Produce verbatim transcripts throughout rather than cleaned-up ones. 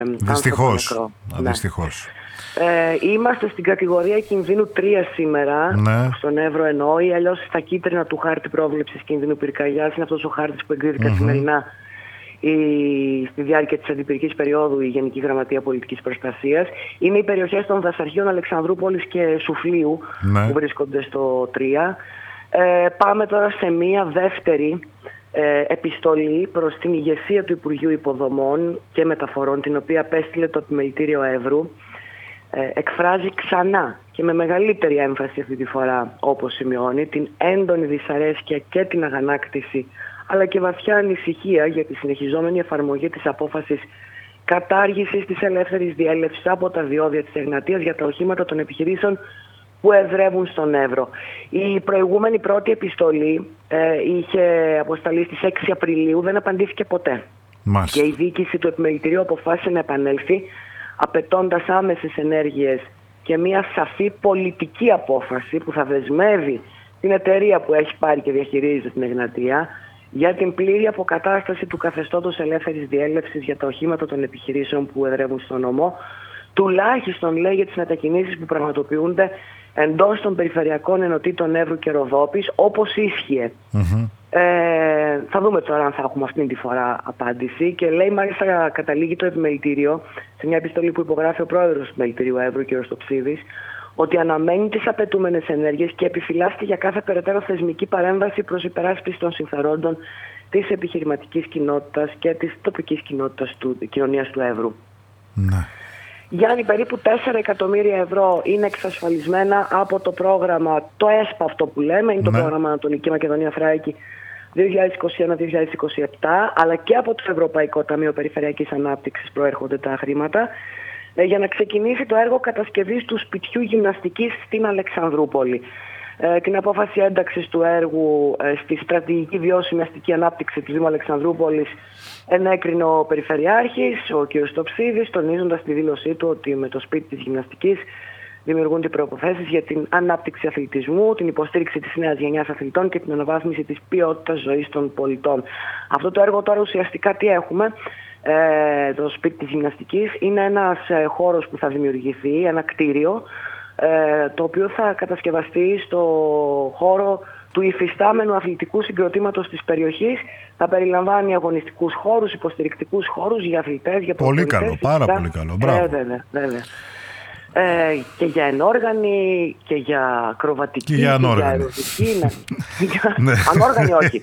Δυστυχώς. Δυστυχώς. Ε, είμαστε στην κατηγορία κινδύνου τρία σήμερα, ναι. στον Εύρο εννοεί, αλλιώς στα κίτρινα του χάρτη πρόβλεψης κινδύνου πυρκαγιάς. Είναι αυτός ο χάρτης που εκδίδει mm-hmm. καθημερινά η, στη διάρκεια της αντιπυρικής περίοδου η Γενική Γραμματεία Πολιτικής Προστασίας. Είναι οι περιοχές των δασαρχείων Αλεξανδρούπολης και Σουφλίου ναι. που βρίσκονται στο τρία. Ε, πάμε τώρα σε μία δεύτερη ε, επιστολή προς την ηγεσία του Υπουργείου Υποδομών και Μεταφορών, την οποία απέστειλε το Επιμελητήριο Εύρου. Ε, εκφράζει ξανά και με μεγαλύτερη έμφαση αυτή τη φορά, όπως σημειώνει, την έντονη δυσαρέσκεια και την αγανάκτηση, αλλά και βαθιά ανησυχία για τη συνεχιζόμενη εφαρμογή της απόφασης κατάργησης της ελεύθερης διέλευσης από τα διόδια της Εγνατίας για τα οχήματα των επιχειρήσεων που εδρεύουν στον Εύρο. Η προηγούμενη πρώτη επιστολή ε, είχε αποσταλεί στις έξι Απριλίου, δεν απαντήθηκε ποτέ. Μάλιστα. Και η διοίκηση του Επιμελητηρίου αποφάσισε να επανέλθει, απαιτώντας άμεσες ενέργειες και μια σαφή πολιτική απόφαση που θα δεσμεύει την εταιρεία που έχει πάρει και διαχειρίζεται την Εγνατία για την πλήρη αποκατάσταση του καθεστώτος ελεύθερης διέλευσης για τα οχήματα των επιχειρήσεων που εδρεύουν στον νομό, τουλάχιστον λέει για τις μετακινήσεις που πραγματοποιούνται εντός των περιφερειακών ενωτήτων Εύρου και Ροδόπης, όπως ίσχυε. Mm-hmm. Ε, θα δούμε τώρα αν θα έχουμε αυτή τη φορά απάντηση. Και λέει, μάλιστα, καταλήγει το Επιμελητήριο σε μια επιστολή που υπογράφει ο πρόεδρος του Επιμελητηρίου Εύρου, κ. Στοψίδης, ότι αναμένει τις απαιτούμενες ενέργειες και επιφυλάσσεται για κάθε περαιτέρω θεσμική παρέμβαση προς υπεράσπιση των συμφερόντων της επιχειρηματικής κοινότητας και της τοπικής κοινότητας του, κοινωνίας του Εύρου. Ναι. Γιάννη, περίπου τέσσερα εκατομμύρια ευρώ είναι εξασφαλισμένα από το πρόγραμμα, το ΕΣΠΑ αυτό που λέμε, είναι το ναι. πρόγραμμα Ανατολική Μακεδονία Θράκη δύο χιλιάδες είκοσι ένα δύο χιλιάδες είκοσι επτά, αλλά και από το Ευρωπαϊκό Ταμείο Περιφερειακής Ανάπτυξης προέρχονται τα χρήματα, ε, για να ξεκινήσει το έργο κατασκευής του σπιτιού γυμναστικής στην Αλεξανδρούπολη. Ε, την απόφαση ένταξης του έργου ε, στη στρατηγική βιώσιμη αστική ανάπτυξη του Δήμου Αλεξανδρούπολης ενέκρινε ο Περιφερειάρχης, ο κ. Στοψίδης, τονίζοντας τη δήλωσή του ότι με το σπίτι της γυμναστικής δημιουργούνται προϋποθέσεις για την ανάπτυξη αθλητισμού, την υποστήριξη της νέας γενιάς αθλητών και την αναβάθμιση της ποιότητας ζωής των πολιτών. Αυτό το έργο τώρα ουσιαστικά τι έχουμε? Ε, το σπίτι της γυμναστικής είναι ένας ε, χώρος που θα δημιουργηθεί, ένα κτίριο, ε, το οποίο θα κατασκευαστεί στο χώρο του υφιστάμενου αθλητικού συγκροτήματος της περιοχής. Θα περιλαμβάνει αγωνιστικούς χώρους, υποστηρικτικούς χώρους για αθλητές, για πολύ καλό, πάρα πολύ καλό. Μπράβο. Ε, βέβαια, βέβαια. Ε, και για ενόργανη και για ακροβατική και για ανόργανη. Και για αεροδική, ναι. Ανόργανη όχι.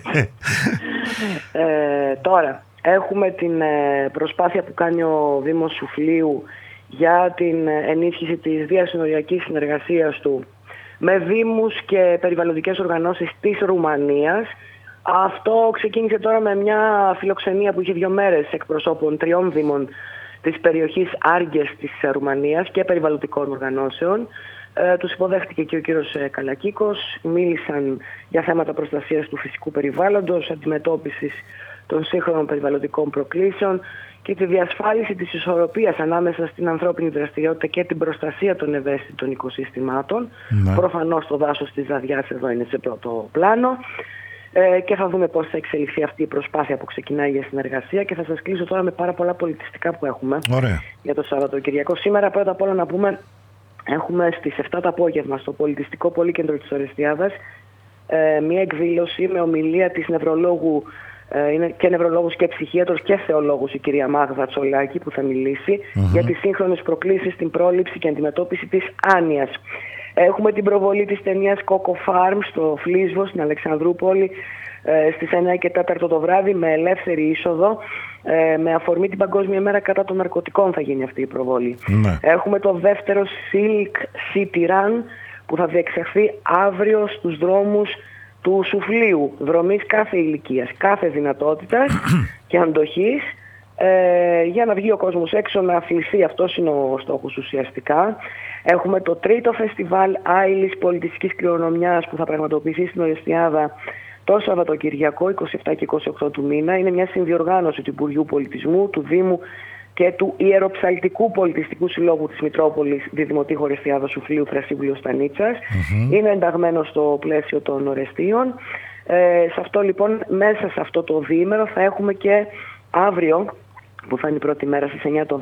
ε, τώρα έχουμε την προσπάθεια που κάνει ο Δήμος Σουφλίου για την ενίσχυση της διασυνοριακής συνεργασίας του με δήμους και περιβαλλοντικές οργανώσεις της Ρουμανίας. Αυτό ξεκίνησε τώρα με μια φιλοξενία που είχε δύο μέρες εκπροσώπων τριών δήμων της περιοχής Άργες της Ρουμανίας και περιβαλλοντικών οργανώσεων. Ε, τους υποδέχτηκε και ο κύριος Καλακίκος. Μίλησαν για θέματα προστασίας του φυσικού περιβάλλοντος, αντιμετώπισης των σύγχρονων περιβαλλοντικών προκλήσεων και τη διασφάλιση της ισορροπίας ανάμεσα στην ανθρώπινη δραστηριότητα και την προστασία των ευαίσθητων οικοσυστημάτων. Ναι. Προφανώς το δάσος της Ζαδιάς εδώ είναι σε πρώτο πλάνο. Ε, και θα δούμε πώς θα εξελιχθεί αυτή η προσπάθεια που ξεκινάει για συνεργασία. Και θα σας κλείσω τώρα με πάρα πολλά πολιτιστικά που έχουμε. Ωραία. Για το Σαββατοκυριακό. Σήμερα πρώτα απ' όλα να πούμε, έχουμε στις επτά το απόγευμα στο Πολιτιστικό Πολύκεντρο της Ορεστιάδας ε, μια εκδήλωση με ομιλία της νευρολόγου, ε, είναι και νευρολόγους και ψυχίατρος και θεολόγους, η κυρία Μάγδα Τσολάκη, που θα μιλήσει mm-hmm. για τις σύγχρονες προκλήσεις στην πρόληψη και αντιμετώπιση της άνοιας. Έχουμε την προβολή της ταινίας Coco Farm στο Φλίσβο, στην Αλεξανδρούπολη, ε, στις εννιά και τέσσερα το βράδυ με ελεύθερη είσοδο. Ε, με αφορμή την Παγκόσμια Μέρα κατά των ναρκωτικών θα γίνει αυτή η προβολή. Ναι. Έχουμε το δεύτερο Silk City Run που θα διεξαχθεί αύριο στους δρόμους του Σουφλίου. Δρομής κάθε ηλικίας, κάθε δυνατότητας και αντοχής. Ε, για να βγει ο κόσμος έξω να αθληθεί, αυτός είναι ο στόχος ουσιαστικά. Έχουμε το τρίτο φεστιβάλ Άιλης πολιτιστικής κληρονομιάς που θα πραγματοποιηθεί στην Ορεστιάδα το Σαββατοκυριακό είκοσι επτά και είκοσι οκτώ του μήνα. Είναι μια συνδιοργάνωση του Υπουργείου Πολιτισμού, του Δήμου και του Ιεροψαλτικού Πολιτιστικού Συλλόγου της Μητρόπολης Διδημοτήχου Ορεστιάδα Σουφλίου Θρασίβουλου Στανίτσας. Mm-hmm. Είναι ενταγμένο στο πλαίσιο των Ορεστίων. Ε, σε αυτό λοιπόν, μέσα σε αυτό το διήμερο θα έχουμε και αύριο, που θα είναι η πρώτη μέρα στις εννιά το